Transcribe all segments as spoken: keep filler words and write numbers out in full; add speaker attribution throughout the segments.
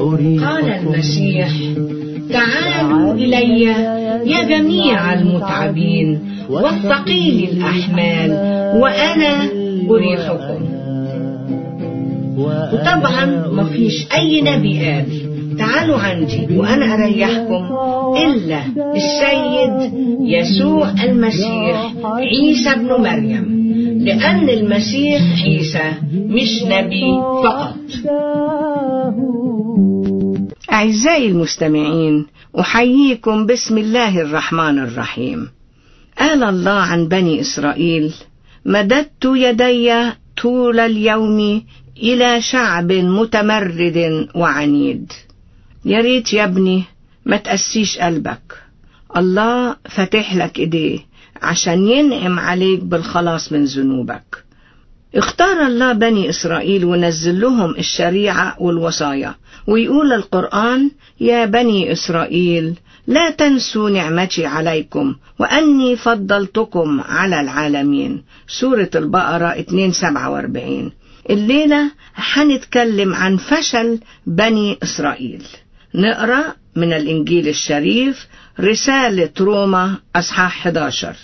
Speaker 1: قال المسيح: تعالوا إلي يا جميع المتعبين والثقيل الأحمال وأنا أريحكم. وطبعا ما فيش أي نبي قال تعالوا عندي وأنا أريحكم إلا السيد يسوع المسيح عيسى بن مريم، لأن المسيح عيسى مش نبي فقط. أعزائي المستمعين، أحييكم بسم الله الرحمن الرحيم. قال الله عن بني إسرائيل: مددت يدي طول اليوم إلى شعب متمرد وعنيد. يا ريت يا ابني ما تقسيش قلبك، الله فتح لك إيديه عشان ينعم عليك بالخلاص من ذنوبك. اختار الله بني إسرائيل ونزل لهم الشريعة والوصايا، ويقول القرآن: يا بني إسرائيل لا تنسوا نعمتي عليكم وأني فضلتكم على العالمين. سورة البقرة اثنين سبعة وأربعين. الليلة هنتكلم عن فشل بني إسرائيل. نقرأ من الإنجيل الشريف رسالة روما أصحاح إحدى عشر.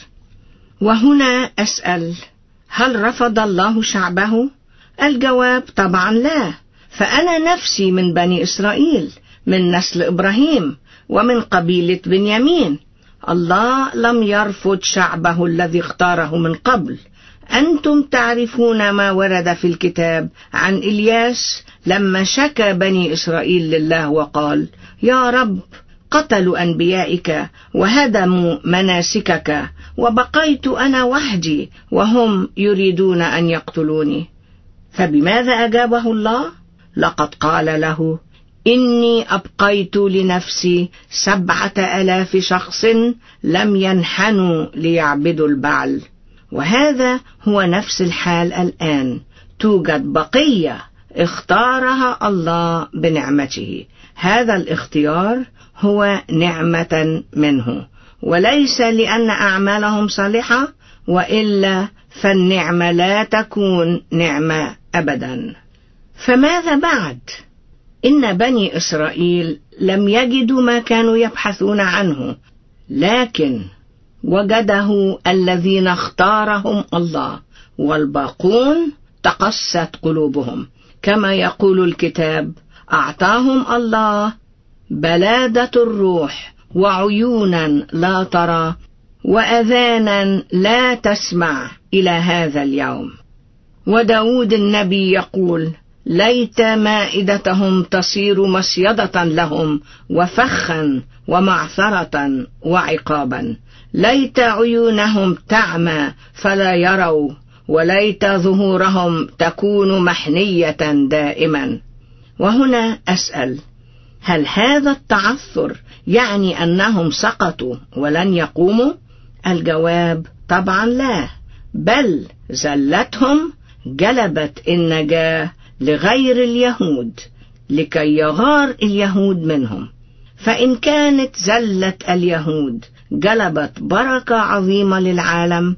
Speaker 1: وهنا أسأل: هل رفض الله شعبه؟ الجواب طبعا لا، فأنا نفسي من بني إسرائيل، من نسل إبراهيم ومن قبيلة بنيامين. الله لم يرفض شعبه الذي اختاره من قبل. أنتم تعرفون ما ورد في الكتاب عن إلياس لما شكى بني إسرائيل لله وقال: يا رب، قتلوا أنبيائك وهدموا مناسكك وبقيت أنا وحدي وهم يريدون أن يقتلوني. فبماذا أجابه الله؟ لقد قال له: إني أبقيت لنفسي سبعة ألاف شخص لم ينحنوا ليعبدوا البعل. وهذا هو نفس الحال الآن. توجد بقية اختارها الله بنعمته. هذا الاختيار هو نعمة منه، وليس لأن أعمالهم صالحة، وإلا فالنعمة لا تكون نعمة أبدا. فماذا بعد؟ إن بني إسرائيل لم يجدوا ما كانوا يبحثون عنه، لكن وجده الذين اختارهم الله، والباقون تقست قلوبهم. كما يقول الكتاب: أعطاهم الله بلادة الروح وعيونا لا ترى وأذانا لا تسمع إلى هذا اليوم. وداود النبي يقول: ليت مائدتهم تصير مصيدة لهم وفخا ومعثرة وعقابا. ليت عيونهم تعمى فلا يروا، وليت ظهورهم تكون محنية دائما. وهنا أسأل: هل هذا التعثر يعني أنهم سقطوا ولن يقوموا؟ الجواب طبعا لا، بل زلتهم جلبت النجاة لغير اليهود لكي يغار اليهود منهم. فإن كانت زلة اليهود جلبت بركة عظيمة للعالم،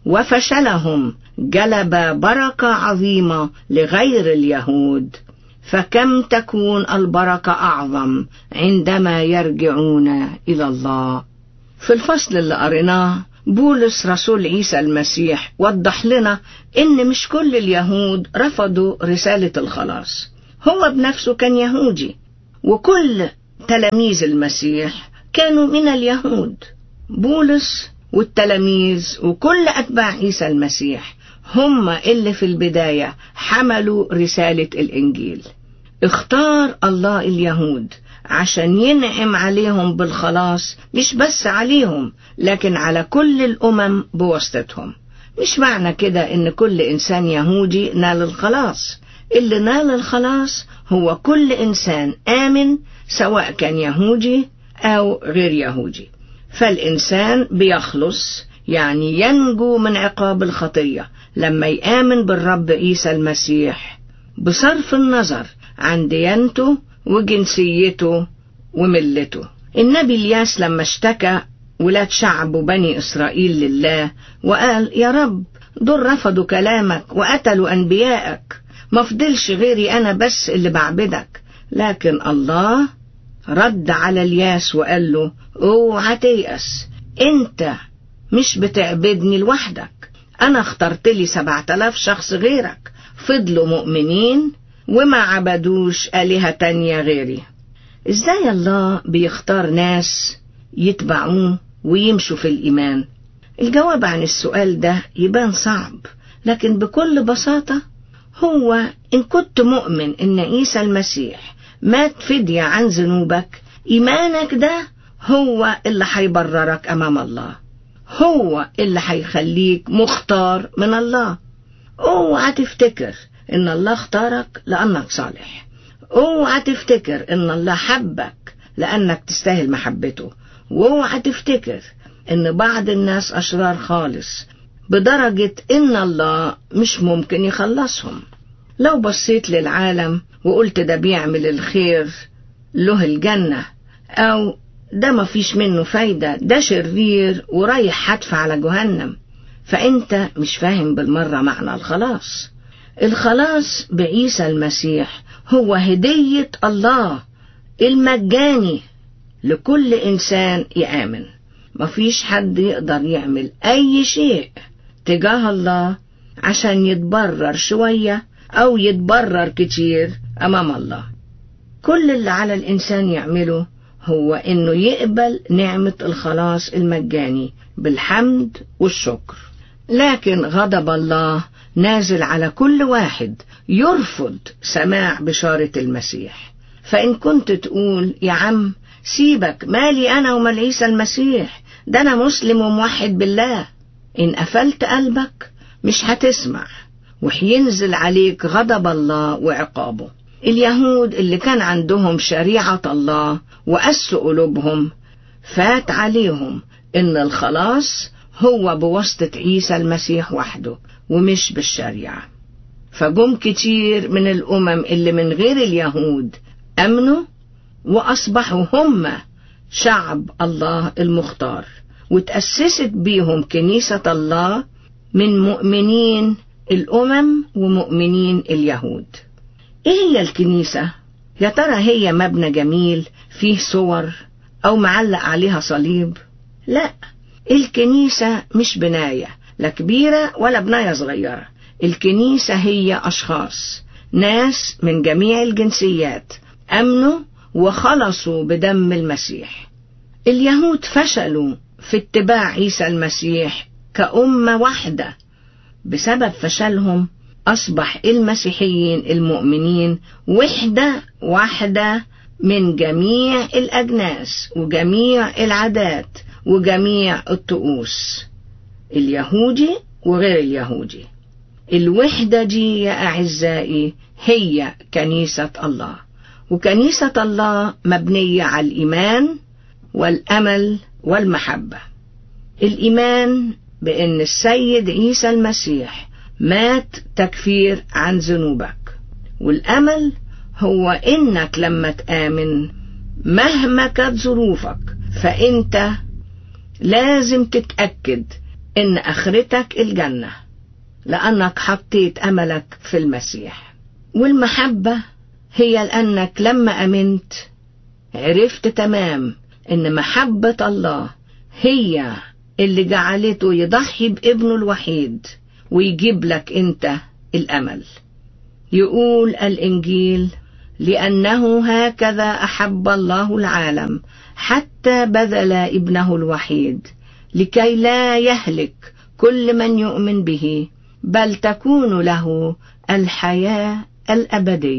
Speaker 1: وفشلهم جلب بركة عظيمة لغير اليهود، فكم تكون البركة أعظم عندما يرجعون إلى الله. في الفصل اللي قريناه بولس رسول عيسى المسيح وضح لنا إن مش كل اليهود رفضوا رسالة الخلاص. هو بنفسه كان يهودي، وكل تلاميذ المسيح كانوا من اليهود. بولس والتلاميذ وكل أتباع عيسى المسيح هم اللي في البداية حملوا رسالة الإنجيل. اختار الله اليهود عشان ينعم عليهم بالخلاص، مش بس عليهم لكن على كل الأمم بواسطتهم. مش معنى كده إن كل إنسان يهودي نال الخلاص. اللي نال الخلاص هو كل إنسان آمن، سواء كان يهودي أو غير يهودي. فالإنسان بيخلص، يعني ينجو من عقاب الخطية لما يآمن بالرب عيسى المسيح، بصرف النظر عن ديانته وجنسيته وملته. النبي إلياس لما اشتكى ولاد شعب بني إسرائيل لله وقال: يا رب، دول رفضوا كلامك وقتلوا أنبيائك، ما فضلش غيري أنا بس اللي بعبدك. لكن الله رد على الياس وقال له اوعى تيأس، انت مش بتعبدني لوحدك، انا اخترت لي سبعة آلاف شخص غيرك فضلوا مؤمنين وما عبدوش آلهة تانية غيري. ازاي الله بيختار ناس يتبعوه ويمشوا في الإيمان؟ الجواب عن السؤال ده يبان صعب، لكن بكل بساطة هو إن كنت مؤمن إن عيسى المسيح مات فدية عن ذنوبك، إيمانك ده هو اللي هيبررك أمام الله، هو اللي هيخليك مختار من الله. اوعى تفتكر إن الله اختارك لأنك صالح، اوعى تفتكر إن الله حبك لأنك تستاهل محبته، واوعى تفتكر إن بعض الناس أشرار خالص بدرجة إن الله مش ممكن يخلصهم. لو بصيت للعالم وقلت ده بيعمل الخير له الجنة، أو ده مفيش منه فايدة، ده شرير ورايح حتف على جهنم، فأنت مش فاهم بالمرة معنى الخلاص. الخلاص بعيسى المسيح هو هدية الله المجاني لكل إنسان يآمن. مفيش حد يقدر يعمل أي شيء تجاه الله عشان يتبرر شوية أو يتبرر كتير أمام الله. كل اللي على الإنسان يعمله هو إنه يقبل نعمة الخلاص المجاني بالحمد والشكر. لكن غضب الله نازل على كل واحد يرفض سماع بشارة المسيح. فإن كنت تقول يا عم سيبك، مالي أنا ومال عيسى المسيح، ده أنا مسلم وموحد بالله، إن قفلت قلبك مش هتسمع، وحينزل عليك غضب الله وعقابه. اليهود اللي كان عندهم شريعة الله وقسوا قلوبهم، فات عليهم إن الخلاص هو بواسطة عيسى المسيح وحده ومش بالشريعة. فجم كتير من الأمم اللي من غير اليهود أمنوا وأصبحوا هم شعب الله المختار، وتأسست بيهم كنيسة الله من مؤمنين الأمم ومؤمنين اليهود. إيه هي الكنيسة؟ يا ترى هي مبنى جميل فيه صور أو معلق عليها صليب؟ لا، الكنيسة مش بناية، لا كبيرة ولا بناية صغيرة. الكنيسة هي أشخاص، ناس من جميع الجنسيات أمنوا وخلصوا بدم المسيح. اليهود فشلوا في اتباع عيسى المسيح كأمة واحدة. بسبب فشلهم أصبح المسيحيين المؤمنين وحدة واحدة من جميع الأجناس وجميع العادات وجميع الطقوس، اليهودي وغير اليهودي. الوحدة دي يا أعزائي هي كنيسة الله، وكنيسة الله مبنية على الإيمان والأمل والمحبة. الإيمان بأن السيد عيسى المسيح مات تكفير عن ذنوبك، والأمل هو إنك لما تآمن مهما كانت ظروفك فأنت لازم تتأكد إن آخرتك الجنة لأنك حطيت أملك في المسيح. والمحبة هي لأنك لما أمنت عرفت تمام إن محبة الله هي اللي جعلته يضحي بابنه الوحيد ويجيب لك أنت الأمل. يقول الإنجيل لأنه هكذا أحب الله العالم حتى بذل ابنه الوحيد لكي لا يهلك كل من يؤمن به بل تكون له الحياة الأبدية.